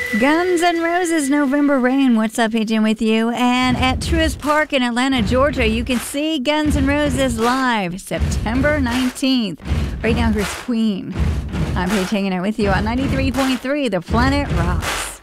Guns N' Roses, November Rain. What's up, Agent, with you? And at Truist Park in Atlanta, Georgia, you can see Guns N' Roses live September 19th. Right now, here's Queen. I'm Paige hanging out with you on 93.3 The Planet Rocks.